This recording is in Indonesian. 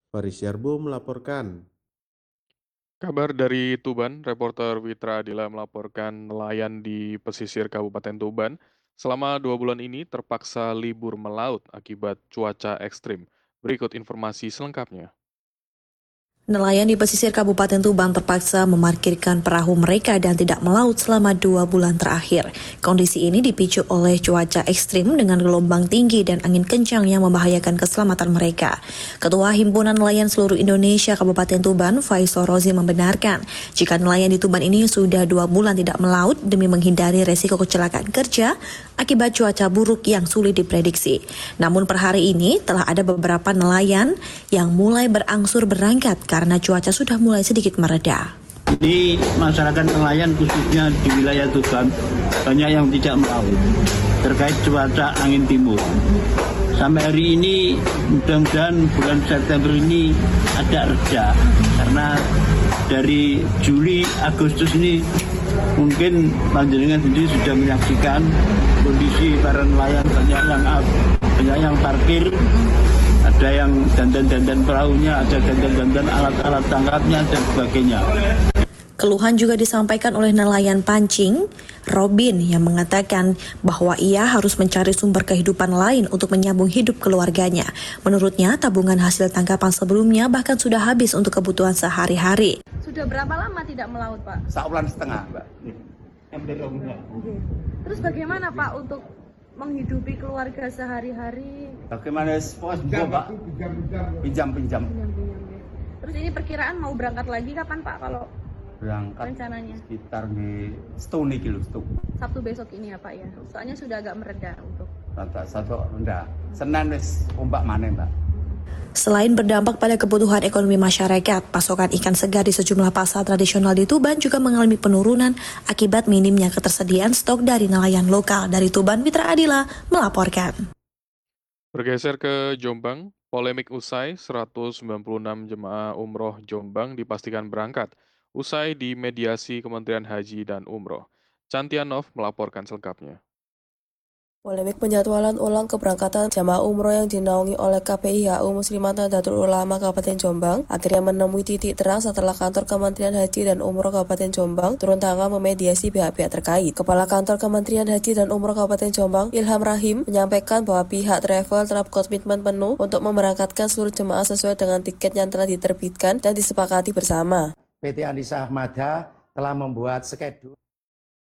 Faris Yarbo melaporkan. Kabar dari Tuban, reporter Witra Adila melaporkan nelayan di pesisir Kabupaten Tuban selama 2 bulan ini terpaksa libur melaut akibat cuaca ekstrim. Berikut informasi selengkapnya. Nelayan di pesisir Kabupaten Tuban terpaksa memarkirkan perahu mereka dan tidak melaut selama 2 bulan terakhir. Kondisi ini dipicu oleh cuaca ekstrim dengan gelombang tinggi dan angin kencang yang membahayakan keselamatan mereka. Ketua Himpunan Nelayan Seluruh Indonesia Kabupaten Tuban, Faisal Rozi membenarkan jika nelayan di Tuban ini sudah 2 bulan tidak melaut demi menghindari resiko kecelakaan kerja akibat cuaca buruk yang sulit diprediksi. Namun per hari ini telah ada beberapa nelayan yang mulai berangsur berangkat karena cuaca sudah mulai sedikit mereda. Di masyarakat nelayan khususnya di wilayah Tuban banyak yang tidak melaut terkait cuaca angin timur. Sampai hari ini mudah-mudahan bulan September ini ada reda karena dari Juli Agustus ini mungkin panjenengan sendiri sudah menyaksikan kondisi para nelayan banyak yang parkir, ada yang dandan-dandan perahunya, ada dandan-dandan alat-alat tangkapnya dan sebagainya. Keluhan juga disampaikan oleh nelayan pancing, Robin, yang mengatakan bahwa ia harus mencari sumber kehidupan lain untuk menyambung hidup keluarganya. Menurutnya, tabungan hasil tangkapan sebelumnya bahkan sudah habis untuk kebutuhan sehari-hari. Sudah berapa lama tidak melaut, Pak? 1,5 bulan, Mbak. Terus bagaimana, Pak, untuk menghidupi keluarga sehari-hari? Bagaimana pos Pak? Pinjam-pinjam. Terus ini perkiraan mau berangkat lagi kapan, Pak, kalau Berangkat rencananya? sekitar di setahun iki lho, Sabtu besok ini ya, Pak, ya? Soalnya sudah agak mereda untuk... satu rendah. Senin wis ombak maneh, Mbak. Selain berdampak pada kebutuhan ekonomi masyarakat, pasokan ikan segar di sejumlah pasar tradisional di Tuban juga mengalami penurunan akibat minimnya ketersediaan stok dari nelayan lokal. Dari Tuban, Witra Adila melaporkan. Bergeser ke Jombang, polemik usai 196 jemaah umroh Jombang dipastikan berangkat usai dimediasi Kementerian Haji dan Umroh. Cantianov melaporkan selengkapnya. Polemik penjadwalan ulang keberangkatan jamaah umroh yang dinaungi oleh KPIHU Muslimat Nahdlatul Ulama Kabupaten Jombang akhirnya menemui titik terang setelah kantor Kementerian Haji dan Umroh Kabupaten Jombang turun tangan memediasi pihak-pihak terkait. Kepala Kantor Kementerian Haji dan Umroh Kabupaten Jombang, Ilham Rahim, menyampaikan bahwa pihak travel telah komitmen penuh untuk memberangkatkan seluruh jemaah sesuai dengan tiket yang telah diterbitkan dan disepakati bersama. PT Anissa Ahmada telah membuat skedul